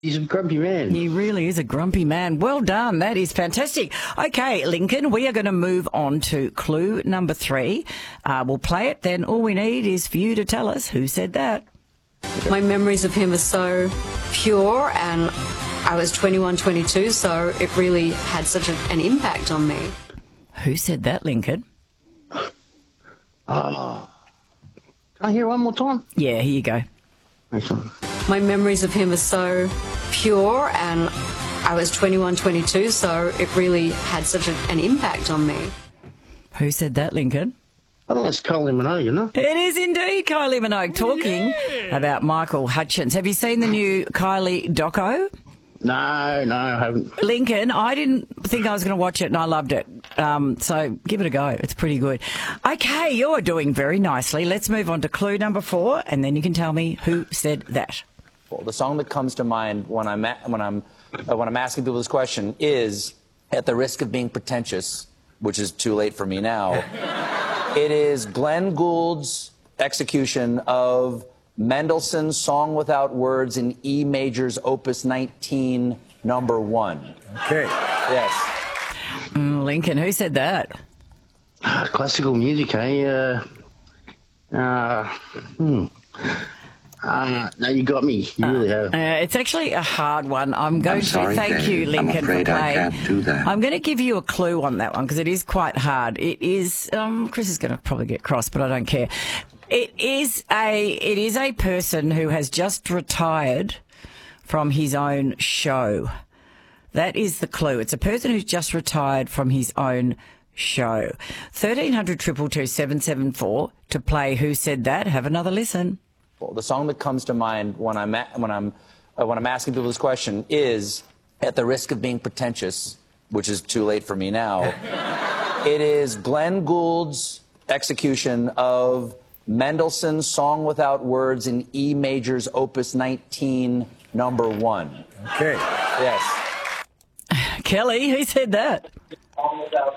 He's a grumpy man. He really is a grumpy man. Well done. That is fantastic. Okay, Lincoln, we are going to move on to clue number 3. We'll play it. Then all we need is for you to tell us who said that. My memories of him are so pure, and I was 21, 22, so it really had such an impact on me. Who said that, Lincoln? Can I hear one more time? Yeah, here you go. Excellent. My memories of him are so pure, and I was 21, 22, so it really had such an impact on me. Who said that, Lincoln? I think it's Kylie Minogue, you know? It is indeed Kylie Minogue talking about Michael Hutchence. Have you seen the new Kylie doco? No, I haven't. Lincoln, I didn't think I was going to watch it, and I loved it. So give it a go. It's pretty good. Okay, you're doing very nicely. Let's move on to clue number 4, and then you can tell me who said that. Well, the song that comes to mind when I'm asking people this question is, at the risk of being pretentious, which is too late for me now, it is Glenn Gould's execution of Mendelssohn's Song Without Words in E Major's Opus 19, number 1. Okay. Yes. Lincoln, who said that? Classical music, eh? No, you got me. You really have. It's actually a hard one. I'm going to thank you, Lincoln, for playing. I can't do that. I'm going to give you a clue on that one because it is quite hard. It is. Chris is going to probably get cross, but I don't care. It is a person who has just retired from his own show. That is the clue. It's a person who's just retired from his own show. 1300 222 774 to play Who Said That. Have another listen. Well, the song that comes to mind when I'm asking people this question is, at the risk of being pretentious, which is too late for me now, it is Glenn Gould's execution of Mendelssohn's Song Without Words in E Major's Opus 19, number 1. Okay. Yes. Kelly, who said that?